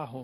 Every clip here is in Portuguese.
carro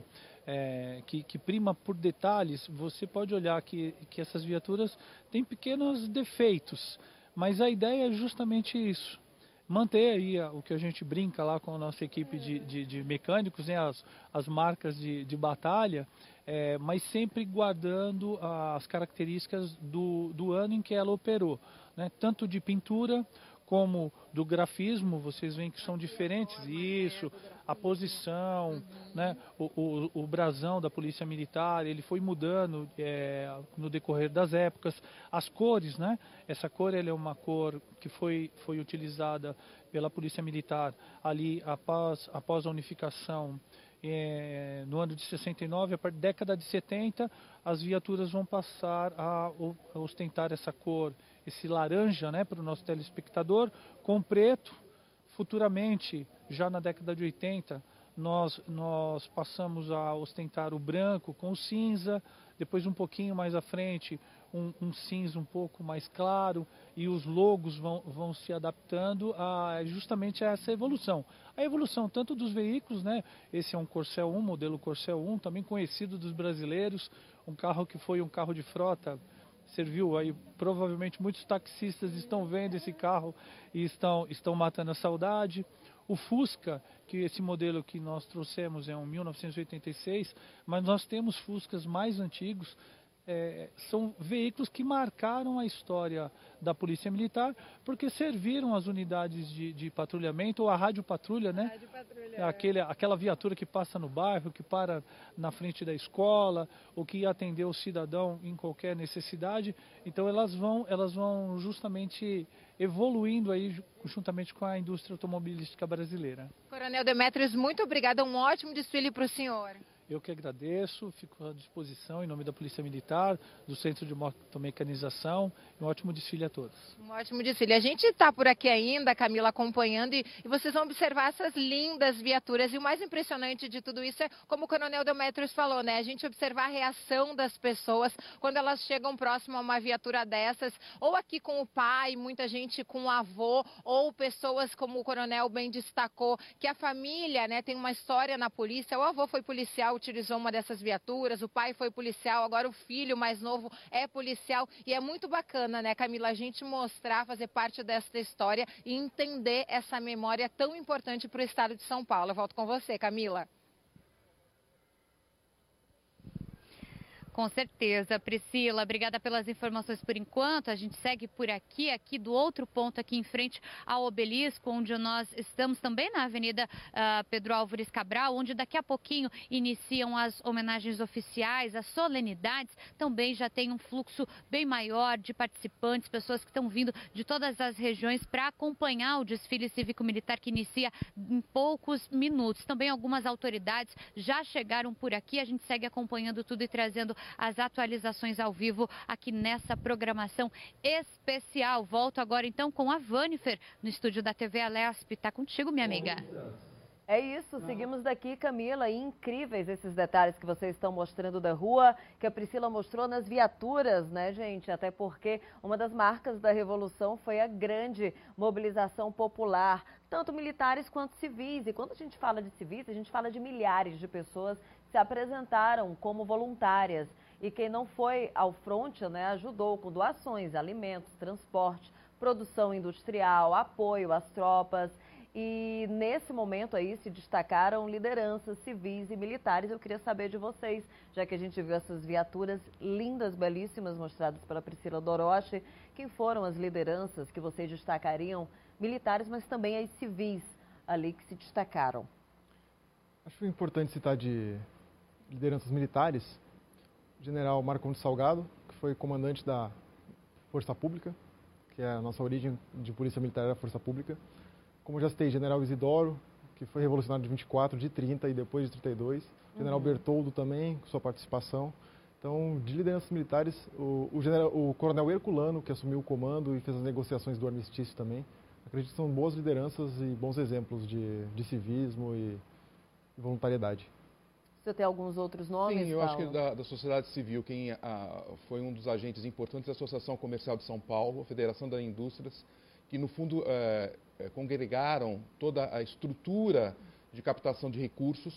que prima por detalhes, você pode olhar que essas viaturas têm pequenos defeitos, mas a ideia é justamente isso. Manter aí o que a gente brinca lá com a nossa equipe de mecânicos, né, as marcas de batalha, mas sempre guardando as características do ano em que ela operou, né, tanto de pintura como do grafismo. Vocês veem que são diferentes, isso, a posição, né, o brasão da Polícia Militar, ele foi mudando no decorrer das épocas, as cores, né, essa cor ela é uma cor que foi utilizada pela Polícia Militar ali após a unificação no ano de 69, a partir da década de 70, as viaturas vão passar a ostentar essa cor, esse laranja, né, para o nosso telespectador, com preto. Futuramente, já na década de 80, nós passamos a ostentar o branco com o cinza, depois um pouquinho mais à frente, um cinza um pouco mais claro, e os logos vão se adaptando justamente a essa evolução. A evolução tanto dos veículos, né? Esse é um Corsel 1, modelo Corsel 1, também conhecido dos brasileiros, um carro que foi um carro de frota, serviu aí, provavelmente muitos taxistas estão vendo esse carro e estão matando a saudade. O Fusca, que esse modelo que nós trouxemos é um 1986, mas nós temos Fuscas mais antigos, são veículos que marcaram a história da Polícia Militar, porque serviram as unidades de patrulhamento, ou a rádio patrulha, né? Rádio patrulha, aquela viatura que passa no bairro, que para na frente da escola, ou que ia atender o cidadão em qualquer necessidade. Então elas vão justamente evoluindo aí juntamente com a indústria automobilística brasileira. Coronel Demetrios, muito obrigada, um ótimo desfile para o senhor. Eu que agradeço, fico à disposição em nome da Polícia Militar, do Centro de Motomecanização. Um ótimo desfile a todos. Um ótimo desfile. A gente está por aqui ainda, Camila, acompanhando, e vocês vão observar essas lindas viaturas. E o mais impressionante de tudo isso é, como o Coronel Demetrios falou, né? A gente observar a reação das pessoas quando elas chegam próximo a uma viatura dessas, ou aqui com o pai, muita gente com o avô, ou pessoas, como o Coronel bem destacou, que a família, né, tem uma história na polícia. O avô foi policial, utilizou uma dessas viaturas, o pai foi policial, agora o filho mais novo é policial, e é muito bacana, né, Camila, a gente mostrar, fazer parte dessa história e entender essa memória tão importante para o estado de São Paulo. Eu volto com você, Camila. Com certeza, Priscila, obrigada pelas informações por enquanto. A gente segue por aqui do outro ponto aqui em frente ao obelisco, onde nós estamos também na Avenida Pedro Álvares Cabral, onde daqui a pouquinho iniciam as homenagens oficiais, as solenidades. Também já tem um fluxo bem maior de participantes, pessoas que estão vindo de todas as regiões para acompanhar o desfile cívico-militar que inicia em poucos minutos. Também algumas autoridades já chegaram por aqui, a gente segue acompanhando tudo e trazendo as atualizações ao vivo aqui nessa programação especial. Volto agora então com a Vanifer no estúdio da TV Alesp. Está contigo, minha amiga. É isso, seguimos daqui, Camila, e incríveis esses detalhes que vocês estão mostrando da rua, que a Priscila mostrou nas viaturas, né, gente? Até porque uma das marcas da Revolução foi a grande mobilização popular, tanto militares quanto civis. E quando a gente fala de civis, a gente fala de milhares de pessoas que se apresentaram como voluntárias. E quem não foi ao fronte, né, ajudou com doações, alimentos, transporte, produção industrial, apoio às tropas. E nesse momento aí se destacaram lideranças civis e militares. Eu queria saber de vocês, já que a gente viu essas viaturas lindas, belíssimas, mostradas pela Priscila Doroche, quem foram as lideranças que vocês destacariam, militares, mas também as civis ali que se destacaram? Acho importante citar de lideranças militares, o general Marcondes Salgado, que foi comandante da Força Pública, que é a nossa origem de polícia militar era a Força Pública. Como já citei, general Isidoro, que foi revolucionário de 24, de 30 e depois de 32. General Bertoldo também, com sua participação. Então, de lideranças militares, o coronel Herculano, que assumiu o comando e fez as negociações do armistício também. Acredito que são boas lideranças e bons exemplos de civismo e voluntariedade. Você tem alguns outros nomes? Sim, eu acho que da sociedade civil, quem foi um dos agentes importantes é a Associação Comercial de São Paulo, a Federação das Indústrias, que no fundo congregaram toda a estrutura de captação de recursos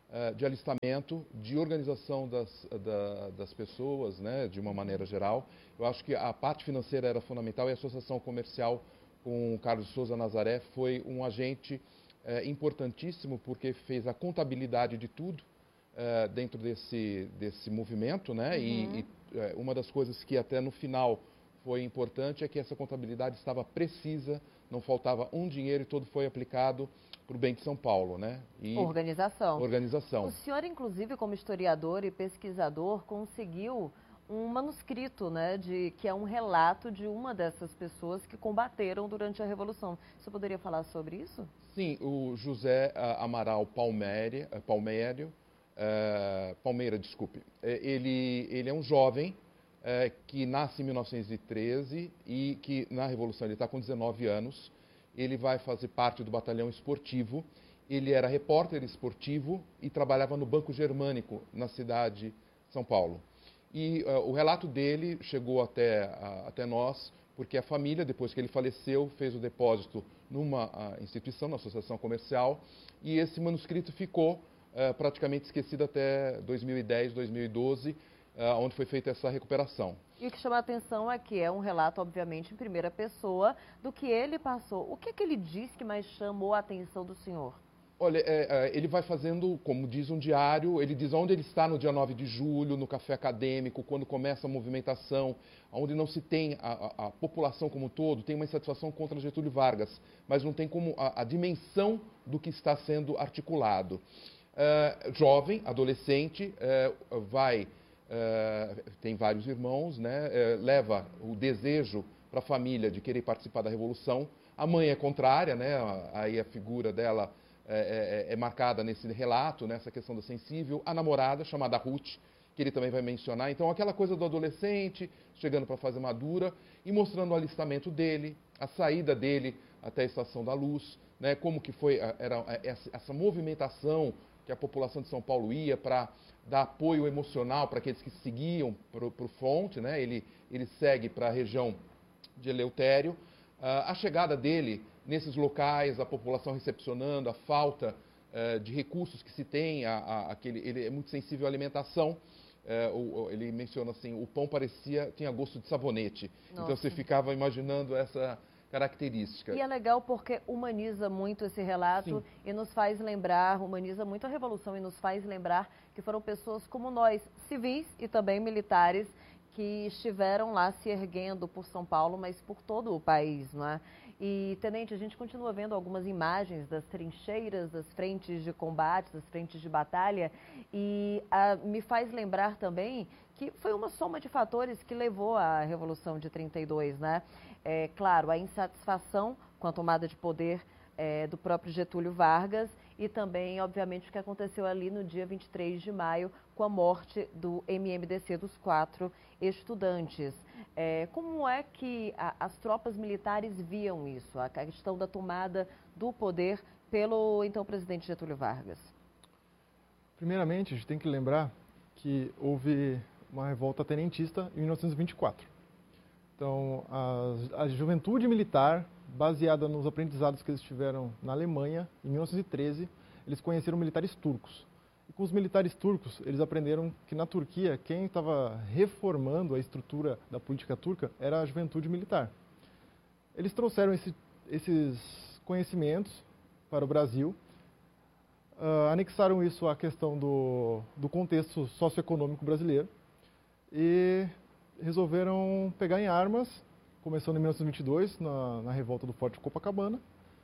de alistamento, de organização das pessoas, né, de uma maneira geral. Eu acho que a parte financeira era fundamental e a associação comercial com o Carlos Souza Nazaré foi um agente importantíssimo, porque fez a contabilidade de tudo dentro desse movimento, né? E uma das coisas que até no final foi importante é que essa contabilidade estava precisa, não faltava um dinheiro e todo foi aplicado para o bem de São Paulo, né? E organização. O organização. senhor, inclusive, como historiador e pesquisador, conseguiu um manuscrito, né, que é um relato de uma dessas pessoas que combateram durante a Revolução. Você poderia falar sobre isso? Sim, o José Amaral Palmeira, desculpe. Ele é um jovem que nasce em 1913 e que na Revolução ele está com 19 anos. Ele vai fazer parte do batalhão esportivo. Ele era repórter esportivo e trabalhava no Banco Germânico, na cidade de São Paulo. E o relato dele chegou até nós, porque a família, depois que ele faleceu, fez o depósito numa instituição, na associação comercial, e esse manuscrito ficou praticamente esquecido até 2010, 2012, onde foi feita essa recuperação. E o que chama a atenção é que é um relato, obviamente, em primeira pessoa, do que ele passou. O que ele diz que mais chamou a atenção do senhor? Olha, ele vai fazendo, como diz um diário, ele diz onde ele está no dia 9 de julho, no café acadêmico, quando começa a movimentação, onde não se tem a população como um todo, tem uma insatisfação contra Getúlio Vargas, mas não tem como a dimensão do que está sendo articulado. Jovem, adolescente, tem vários irmãos, né, leva o desejo para a família de querer participar da Revolução. A mãe é contrária, né, aí a figura dela é marcada nesse relato, nessa questão da sensível. A namorada, chamada Ruth, que ele também vai mencionar. Então, aquela coisa do adolescente, chegando para a fase madura, e mostrando o alistamento dele, a saída dele até a Estação da Luz, né, como que foi essa movimentação que a população de São Paulo ia para dar apoio emocional para aqueles que seguiam para o fronte, né, ele segue para a região de Eleutério. A chegada dele nesses locais, a população recepcionando, a falta de recursos que se tem, ele é muito sensível à alimentação. Ele menciona assim, o pão tinha gosto de sabonete. Nossa. Então você ficava imaginando essa característica. E é legal porque humaniza muito esse relato. Sim. E nos faz lembrar, humaniza muito a Revolução e nos faz lembrar que foram pessoas como nós, civis e também militares, que estiveram lá se erguendo por São Paulo, mas por todo o país, não é? E, Tenente, a gente continua vendo algumas imagens das trincheiras, das frentes de combate, das frentes de batalha, e me faz lembrar também que foi uma soma de fatores que levou à Revolução de 32, né? Claro, a insatisfação com a tomada de poder do próprio Getúlio Vargas e também, obviamente, o que aconteceu ali no dia 23 de maio com a morte do MMDC dos 4 estudantes. Como é que as tropas militares viam isso, a questão da tomada do poder pelo então presidente Getúlio Vargas? Primeiramente, a gente tem que lembrar que houve uma revolta tenentista em 1924. Então, a juventude militar, baseada nos aprendizados que eles tiveram na Alemanha, em 1913, eles conheceram militares turcos. E com os militares turcos, eles aprenderam que na Turquia, quem estava reformando a estrutura da política turca era a juventude militar. Eles trouxeram esses conhecimentos para o Brasil, anexaram isso à questão do contexto socioeconômico brasileiro e resolveram pegar em armas, começando em 1922, na revolta do Forte de Copacabana,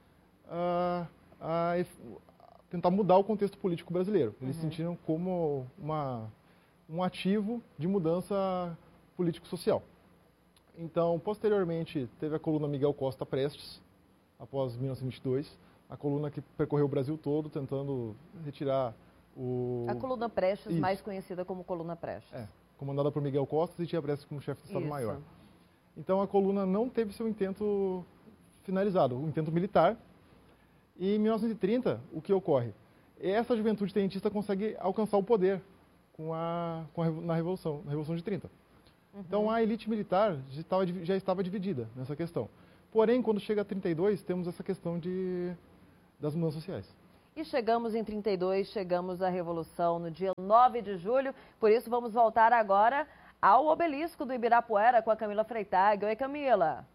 a tentar mudar o contexto político brasileiro. Eles se sentiram como um ativo de mudança político-social. Então, posteriormente, teve a coluna Miguel Costa Prestes, após 1922, a coluna que percorreu o Brasil todo, tentando retirar A coluna Prestes, isso, mais conhecida como coluna Prestes. Comandada por Miguel Costa e tinha Prestes como chefe de Estado-Maior. Então, a coluna não teve seu intento finalizado, o intento militar. E em 1930, o que ocorre? Essa juventude tenentista consegue alcançar o poder na Revolução de 30. Então, a elite militar já estava dividida nessa questão. Porém, quando chega a 32, temos essa questão das mudanças sociais. E chegamos em 32, chegamos à Revolução no dia 9 de julho. Por isso, vamos voltar agora ao obelisco do Ibirapuera com a Camila Freitag. Oi, Camila.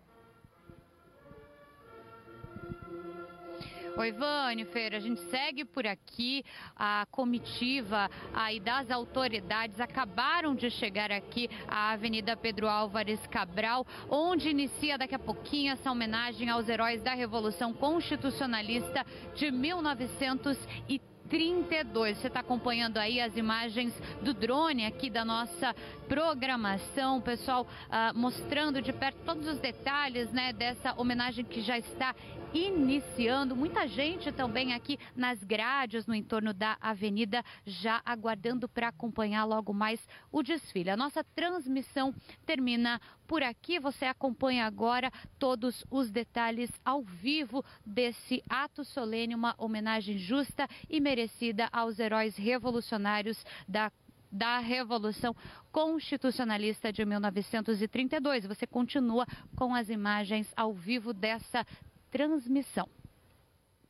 Oi, Vânia, Feira, a gente segue por aqui. A comitiva aí das autoridades acabaram de chegar aqui à Avenida Pedro Álvares Cabral, onde inicia daqui a pouquinho essa homenagem aos heróis da Revolução Constitucionalista de 1932. Você está acompanhando aí as imagens do drone aqui da nossa programação, o pessoal mostrando de perto todos os detalhes, né, dessa homenagem que já está iniciando. Muita gente também aqui nas grades no entorno da avenida já aguardando para acompanhar logo mais o desfile. A nossa transmissão termina por aqui. Você acompanha agora todos os detalhes ao vivo desse ato solene, uma homenagem justa e merecida aos heróis revolucionários da Revolução Constitucionalista de 1932. Você continua com as imagens ao vivo dessa transmissão.